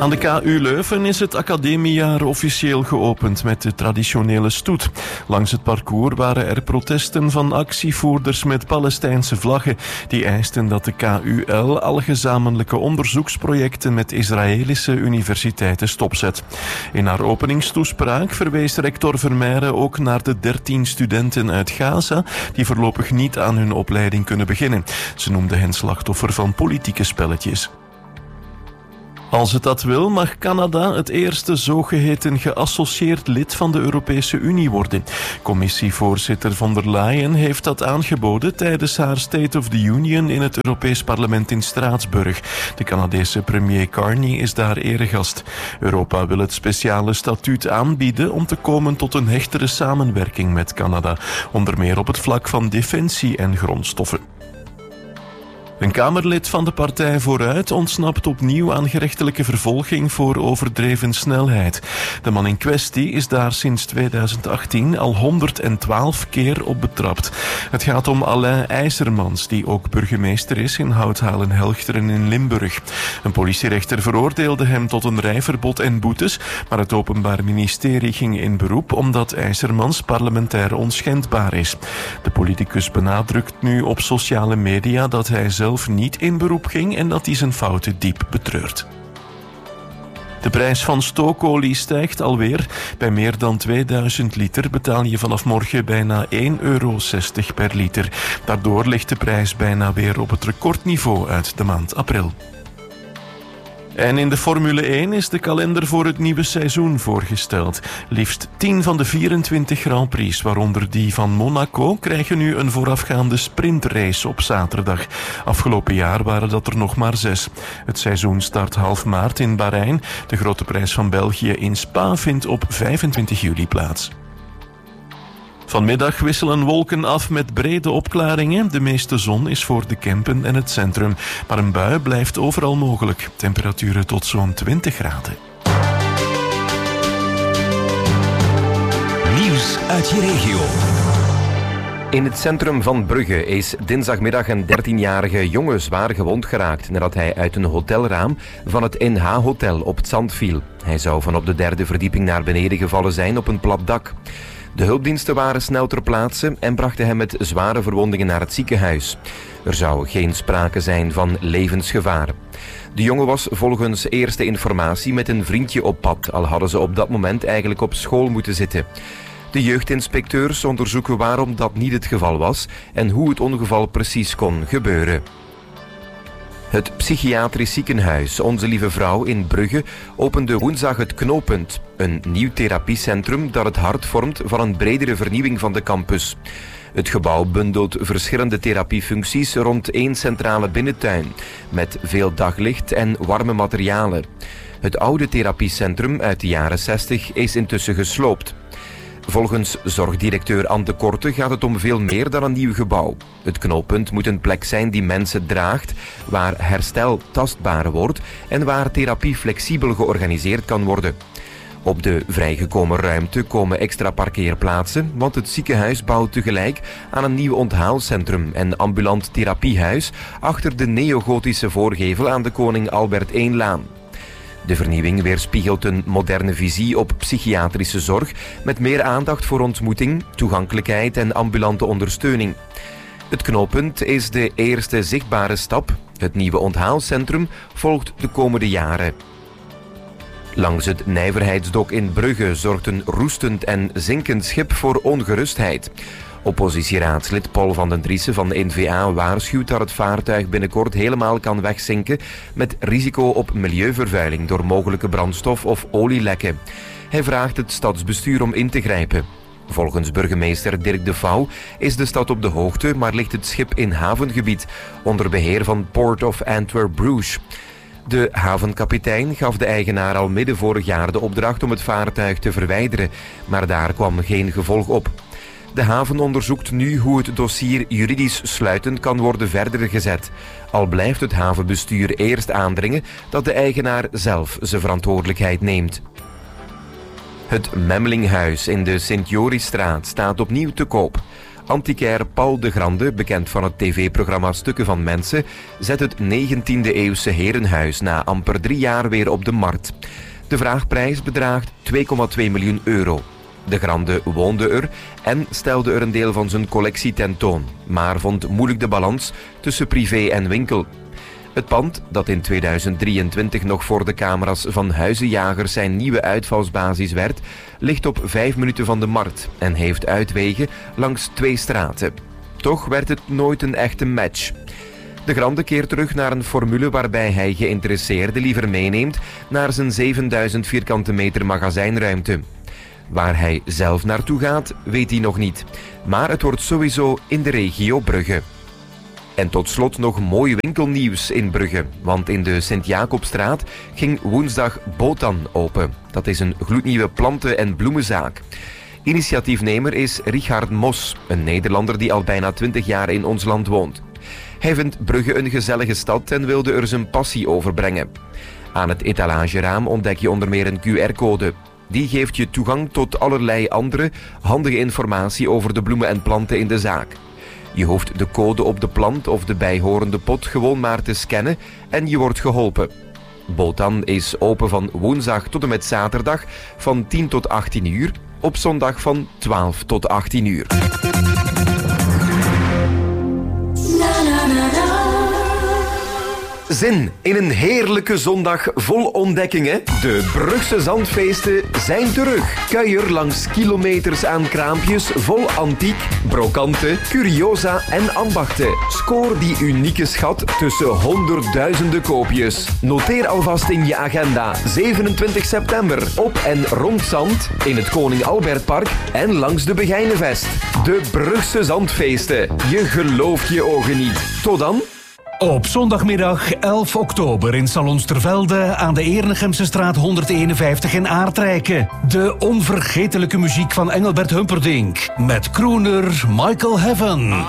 Aan de KU Leuven is het academiejaar officieel geopend met de traditionele stoet. Langs het parcours waren er protesten van actievoerders met Palestijnse vlaggen die eisten dat de KUL alle gezamenlijke onderzoeksprojecten met Israëlische universiteiten stopzet. In haar openingstoespraak verwees rector Vermeijren ook naar de 13 studenten uit Gaza die voorlopig niet aan hun opleiding kunnen beginnen. Ze noemde hen slachtoffer van politieke spelletjes. Als het dat wil, mag Canada het eerste zogeheten geassocieerd lid van de Europese Unie worden. Commissievoorzitter von der Leyen heeft dat aangeboden tijdens haar State of the Union in het Europees Parlement in Straatsburg. De Canadese premier Carney is daar eregast. Europa wil het speciale statuut aanbieden om te komen tot een hechtere samenwerking met Canada, onder meer op het vlak van defensie en grondstoffen. Een Kamerlid van de Partij Vooruit ontsnapt opnieuw aan gerechtelijke vervolging voor overdreven snelheid. De man in kwestie is daar sinds 2018 al 112 keer op betrapt. Het gaat om Alain IJzermans, die ook burgemeester is in Houthalen-Helchteren in Limburg. Een politierechter veroordeelde hem tot een rijverbod en boetes, maar het Openbaar Ministerie ging in beroep omdat IJzermans parlementair onschendbaar is. De politicus benadrukt nu op sociale media dat hij zelf niet in beroep ging en dat hij zijn fouten diep betreurt. De prijs van stookolie stijgt alweer. Bij meer dan 2000 liter betaal je vanaf morgen bijna €1,60 per liter. Daardoor ligt de prijs bijna weer op het recordniveau uit de maand april. En in de Formule 1 is de kalender voor het nieuwe seizoen voorgesteld. Liefst 10 van de 24 Grand Prix, waaronder die van Monaco, krijgen nu een voorafgaande sprintrace op zaterdag. Afgelopen jaar waren dat er nog maar 6. Het seizoen start half maart in Bahrein. De Grote Prijs van België in Spa vindt op 25 juli plaats. Vanmiddag wisselen wolken af met brede opklaringen. De meeste zon is voor de Kempen en het centrum. Maar een bui blijft overal mogelijk. Temperaturen tot zo'n 20 graden. Nieuws uit je regio. In het centrum van Brugge is dinsdagmiddag een 13-jarige jongen zwaar gewond geraakt nadat hij uit een hotelraam van het NH-hotel op het zand viel. Hij zou van op de 3e verdieping naar beneden gevallen zijn op een plat dak. De hulpdiensten waren snel ter plaatse en brachten hem met zware verwondingen naar het ziekenhuis. Er zou geen sprake zijn van levensgevaar. De jongen was volgens eerste informatie met een vriendje op pad, al hadden ze op dat moment eigenlijk op school moeten zitten. De jeugdinspecteurs onderzoeken waarom dat niet het geval was en hoe het ongeval precies kon gebeuren. Het psychiatrisch ziekenhuis Onze Lieve Vrouw in Brugge opende woensdag het Knooppunt, een nieuw therapiecentrum dat het hart vormt van een bredere vernieuwing van de campus. Het gebouw bundelt verschillende therapiefuncties rond één centrale binnentuin, met veel daglicht en warme materialen. Het oude therapiecentrum uit de jaren 60 is intussen gesloopt. Volgens zorgdirecteur Ante Korte gaat het om veel meer dan een nieuw gebouw. Het knooppunt moet een plek zijn die mensen draagt, waar herstel tastbaar wordt en waar therapie flexibel georganiseerd kan worden. Op de vrijgekomen ruimte komen extra parkeerplaatsen, want het ziekenhuis bouwt tegelijk aan een nieuw onthaalcentrum en ambulant therapiehuis achter de neogotische voorgevel aan de Koning Albert I-laan. De vernieuwing weerspiegelt een moderne visie op psychiatrische zorg met meer aandacht voor ontmoeting, toegankelijkheid en ambulante ondersteuning. Het knooppunt is de eerste zichtbare stap. Het nieuwe onthaalcentrum volgt de komende jaren. Langs het Nijverheidsdok in Brugge zorgt een roestend en zinkend schip voor ongerustheid. Oppositieraadslid Paul van den Driessen van de N-VA waarschuwt dat het vaartuig binnenkort helemaal kan wegzinken met risico op milieuvervuiling door mogelijke brandstof- of olielekken. Hij vraagt het stadsbestuur om in te grijpen. Volgens burgemeester Dirk de Vouw is de stad op de hoogte, maar ligt het schip in havengebied onder beheer van Port of Antwerp-Bruges. De havenkapitein gaf de eigenaar al midden vorig jaar de opdracht om het vaartuig te verwijderen, maar daar kwam geen gevolg op. De haven onderzoekt nu hoe het dossier juridisch sluitend kan worden verder gezet. Al blijft het havenbestuur eerst aandringen dat de eigenaar zelf zijn verantwoordelijkheid neemt. Het Memlinghuis in de Sint-Jorisstraat staat opnieuw te koop. Antiquair Paul de Grande, bekend van het tv-programma Stukken van Mensen, zet het 19e-eeuwse herenhuis na amper 3 jaar weer op de markt. De vraagprijs bedraagt 2,2 miljoen euro. De Grande woonde er en stelde er een deel van zijn collectie tentoon, maar vond moeilijk de balans tussen privé en winkel. Het pand, dat in 2023 nog voor de camera's van Huizenjagers zijn nieuwe uitvalsbasis werd, ligt op 5 minuten van de markt en heeft uitwegen langs 2 straten. Toch werd het nooit een echte match. De Grande keert terug naar een formule waarbij hij geïnteresseerden liever meeneemt naar zijn 7000 vierkante meter magazijnruimte. Waar hij zelf naartoe gaat, weet hij nog niet. Maar het wordt sowieso in de regio Brugge. En tot slot nog mooi winkelnieuws in Brugge. Want in de Sint-Jacobstraat ging woensdag Botan open. Dat is een gloednieuwe planten- en bloemenzaak. Initiatiefnemer is Richard Mos, een Nederlander die al bijna 20 jaar in ons land woont. Hij vindt Brugge een gezellige stad en wilde er zijn passie overbrengen. Aan het etalageraam ontdek je onder meer een QR-code. Die geeft je toegang tot allerlei andere handige informatie over de bloemen en planten in de zaak. Je hoeft de code op de plant of de bijhorende pot gewoon maar te scannen en je wordt geholpen. Botan is open van woensdag tot en met zaterdag van 10 tot 18 uur, op zondag van 12 tot 18 uur. Zin in een heerlijke zondag vol ontdekkingen? De Brugse Zandfeesten zijn terug. Kuier langs kilometers aan kraampjes vol antiek, brokante, curiosa en ambachten. Scoor die unieke schat tussen honderdduizenden koopjes. Noteer alvast in je agenda 27 september op en rond Zand, in het Koning Albertpark en langs de Begijnenvest. De Brugse Zandfeesten. Je gelooft je ogen niet. Tot dan. Op zondagmiddag 11 oktober in Salons Tervelde aan de Ernegemse straat 151 in Aardrijken. De onvergetelijke muziek van Engelbert Humperdinck met crooner Michael Heaven.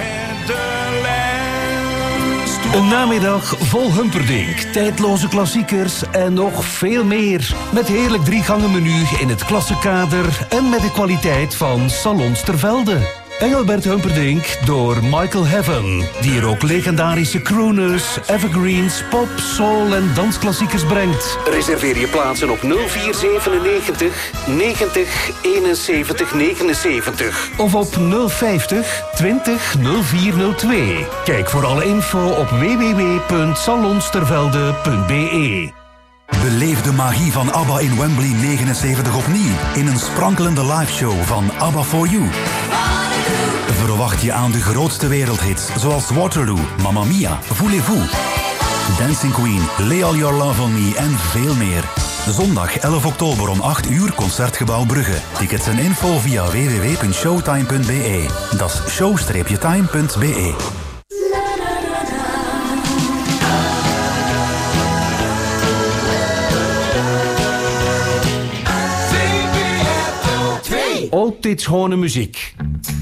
Een namiddag vol Humperdinck, tijdloze klassiekers en nog veel meer. Met heerlijk 3-gangen menu in het klassekader en met de kwaliteit van Salons Tervelde. Engelbert Humperdinck door Michael Heaven, die er ook legendarische crooners, evergreens, pop, soul en dansklassiekers brengt. Reserveer je plaatsen op 0497 90 71 79. Of op 050 20 0402. Kijk voor alle info op www.salonstervelde.be. Beleef de magie van ABBA in Wembley 79 opnieuw in een sprankelende liveshow van ABBA For You. Verwacht je aan de grootste wereldhits zoals Waterloo, Mamma Mia, Voulez-vous, Dancing Queen, Lay All Your Love On Me en veel meer. Zondag 11 oktober om 8 uur Concertgebouw Brugge. Tickets en info via www.showtime.be. Dat is show-time.be. Altijd schone muziek.